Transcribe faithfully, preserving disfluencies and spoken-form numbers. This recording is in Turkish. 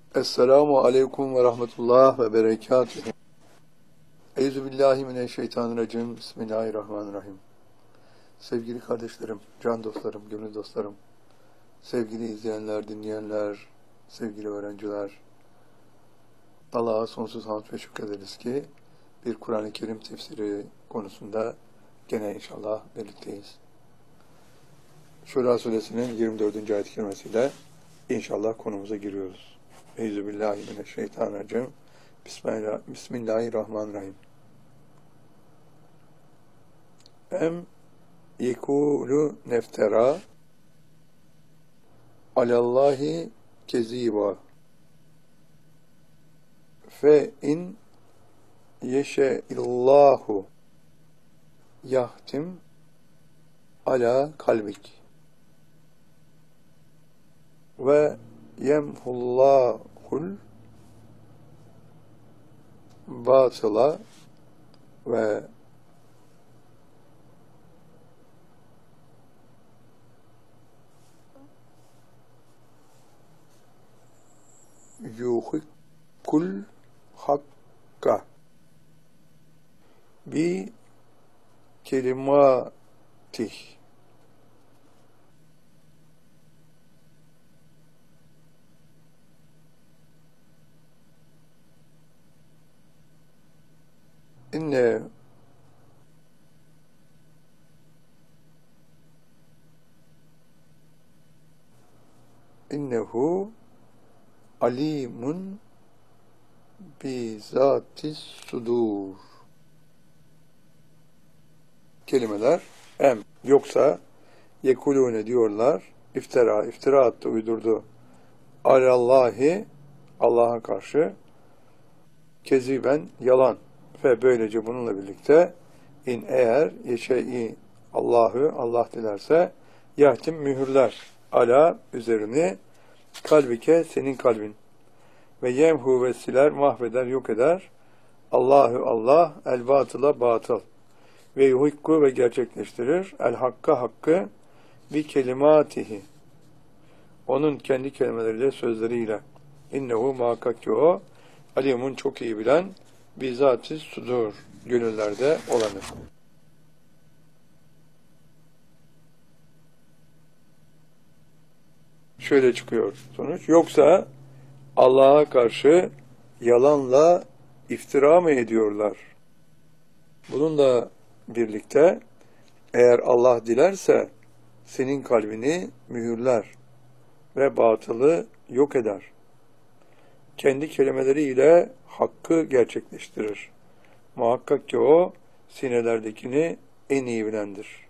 Esselamu aleyküm ve rahmetullah ve berekatuhu. Euzubillahimineşşeytanirracim. Bismillahirrahmanirrahim. Sevgili kardeşlerim, can dostlarım, gönül dostlarım, sevgili izleyenler, dinleyenler, sevgili öğrenciler, Allah'a sonsuz hamd ve şükrederiz ki bir Kur'an-ı Kerim tefsiri konusunda gene inşallah birlikteyiz. Şura Suresinin yirmi dördüncü ayet-i kerimesiyle inşallah konumuza giriyoruz. Euzubillahimineşşeytanirracim. Bismillah, Bismillahirrahmanirrahim. Em yekulu neftera alallahi keziba fe in yeşeillahu yahtim ala kalbik ve yemhullahul batıla ve yuhikkul hakka bi kelimatih. İnne innehu alimun bizatis sudur. Kelimeler em yoksa yekulune diyorlar, iftira iftira attı, uydurdu. Alallahi Allah'a karşı, keziben yalan ve böylece bununla birlikte in eğer yeşe'i Allah'ı Allah dilerse yahtim mühürler ala üzerini kalbike senin kalbin ve yemhu ve siler mahveder yok eder Allahü Allah el batıla batıl ve yuhikku ve gerçekleştirir el hakka hakkı bi kelimatihi onun kendi kelimeleriyle sözleriyle innehu muhakkak ki o alimun çok iyi bilen bizatiz sudur gönüllerde olanı. Şöyle çıkıyor sonuç. Yoksa Allah'a karşı yalanla iftira mı ediyorlar? Bununla birlikte eğer Allah dilerse senin kalbini mühürler ve batılı yok eder. Kendi kelimeleriyle hakkı gerçekleştirir. Muhakkak ki o sinelerdekini en iyi bilendir.